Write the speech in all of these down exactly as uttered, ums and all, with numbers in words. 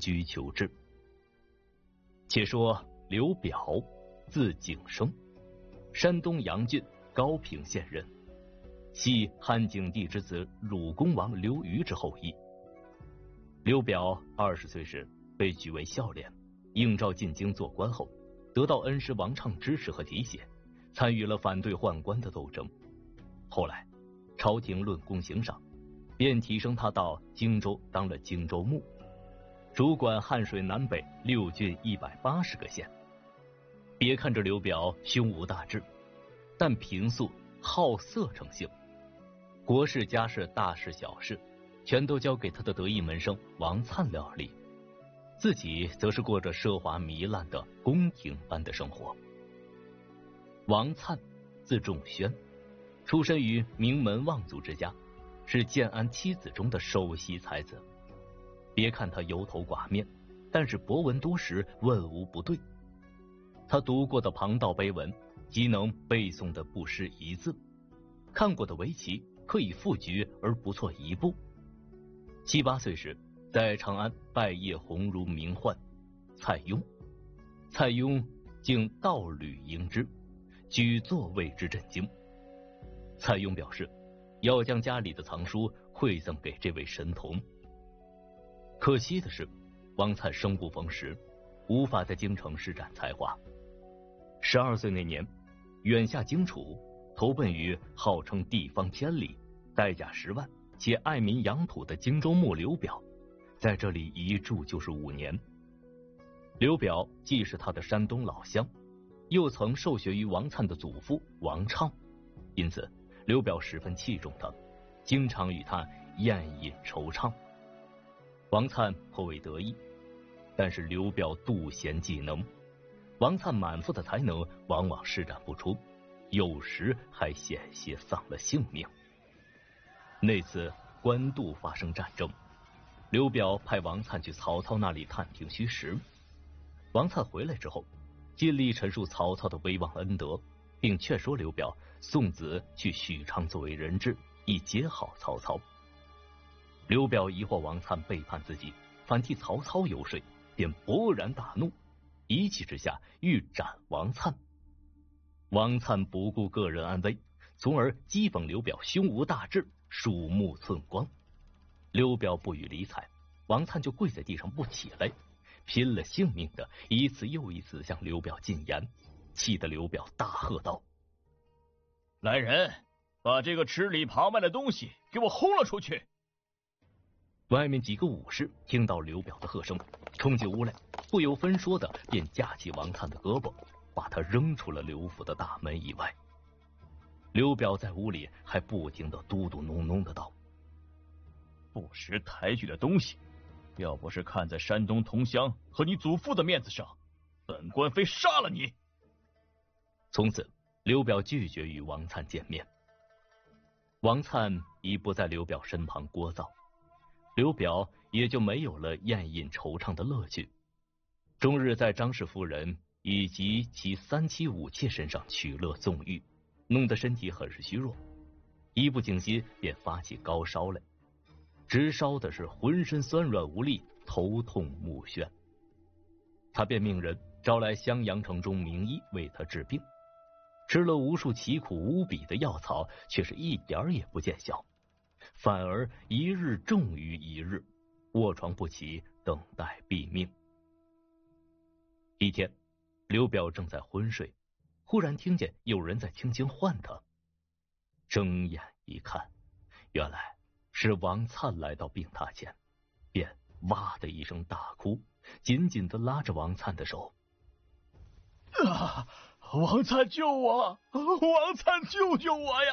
居求治。且说刘表，字景升，山东阳郡高平县人，系汉景帝之子鲁公王刘虞之后裔。刘表二十岁时被举为孝廉，应召进京做官后，得到恩师王畅支持和提携，参与了反对宦官的斗争。后来朝廷论功行赏，便提升他到荆州当了荆州牧，主管汉水南北六郡一百八十个县。别看这刘表胸无大志，但平素好色成性，国事家事大事小事全都交给他的得意门生王粲料理，自己则是过着奢华糜烂的宫廷般的生活。王粲字仲宣，出身于名门望族之家，是建安七子中的首席才子。别看他油头寡面，但是博闻多识，问无不对。他读过的旁道碑文，即能背诵的不失一字；看过的围棋，可以复局而不错一步。七八岁时，在长安拜谒鸿儒名宦蔡邕，蔡邕竟道履迎之，举座为之震惊。蔡邕表示要将家里的藏书馈赠给这位神童。可惜的是，王粲生不逢时，无法在京城施展才华。十二岁那年，远下荆楚，投奔于号称地方千里、带甲十万且爱民养土的荆州牧刘表，在这里一住就是五年。刘表既是他的山东老乡，又曾受学于王粲的祖父王畅，因此刘表十分器重他，经常与他宴饮惆怅。王粲颇为得意，但是刘表妒贤嫉能，王粲满腹的才能往往施展不出，有时还险些丧了性命。那次官渡发生战争，刘表派王粲去曹操那里探听虚实。王粲回来之后，尽力陈述曹操的威望恩德，并劝说刘表送子去许昌作为人质，以结好曹操。刘表疑惑王粲背叛自己，反替曹操游说，便勃然大怒，一气之下欲斩王粲。王粲不顾个人安危，从而讥讽刘表胸无大志，鼠目寸光。刘表不予理睬，王粲就跪在地上不起来，拼了性命的一次又一次向刘表进言，气得刘表大喝道： 来人，把这个吃里扒外的东西给我轰了出去！ 外面几个武士听到刘表的喝声，冲进屋来，不由分说的便架起王粲的胳膊，把他扔出了刘府的大门以外。刘表在屋里还不停的嘟嘟哝哝的道： 不识抬举的东西，要不是看在山东同乡和你祖父的面子上，本官非杀了你！ 从此刘表拒绝与王粲见面。王粲已不在刘表身旁聒噪，刘表也就没有了宴饮惆怅的乐趣，终日在张氏夫人以及其三妻五妾身上取乐纵欲，弄得身体很是虚弱，一不静心便发起高烧来，直烧的是浑身酸软无力，头痛目眩。他便命人招来襄阳城中名医为他治病，吃了无数奇苦无比的药草，却是一点也不见效，反而一日重于一日，卧床不起，等待毙命。一天，刘表正在昏睡，忽然听见有人在轻轻唤他。睁眼一看，原来是王粲来到病榻前，便哇的一声大哭，紧紧地拉着王粲的手。 啊！王粲救我！王粲救救我呀！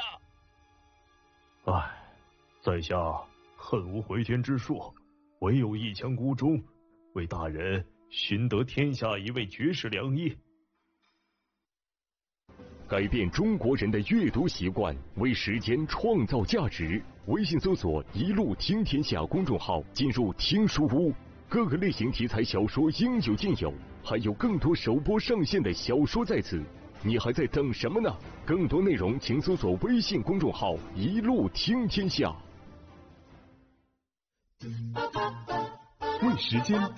唉，在下恨无回天之术，唯有一枪孤忠，为大人寻得天下一位绝世良医。 改变中国人的阅读习惯，为时间创造价值。微信搜索“一路听天下”公众号，进入听书屋，各个类型题材小说应有尽有，还有更多首播上线的小说在此，你还在等什么呢？更多内容请搜索微信公众号“一路听天下”。 为时间